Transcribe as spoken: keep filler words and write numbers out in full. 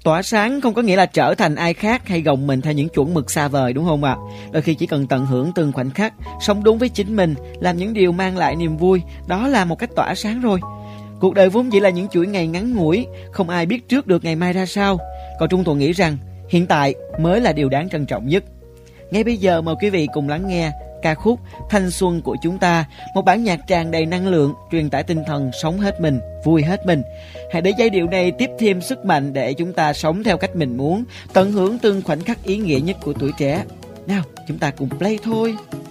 Tỏa sáng không có nghĩa là trở thành ai khác hay gồng mình theo những chuẩn mực xa vời, đúng không ạ? À? Đôi khi chỉ cần tận hưởng từng khoảnh khắc, sống đúng với chính mình, làm những điều mang lại niềm vui, đó là một cách tỏa sáng rồi. Cuộc đời vốn dĩ là những chuỗi ngày ngắn ngủi, không ai biết trước được ngày mai ra sao. Còn Trung Thuận nghĩ rằng hiện tại mới là điều đáng trân trọng nhất. Ngay bây giờ mời quý vị cùng lắng nghe ca khúc Thanh Xuân của chúng ta, một bản nhạc tràn đầy năng lượng, truyền tải tinh thần sống hết mình, vui hết mình. Hãy để giai điệu này tiếp thêm sức mạnh để chúng ta sống theo cách mình muốn, tận hưởng từng khoảnh khắc ý nghĩa nhất của tuổi trẻ. Nào, chúng ta cùng play thôi.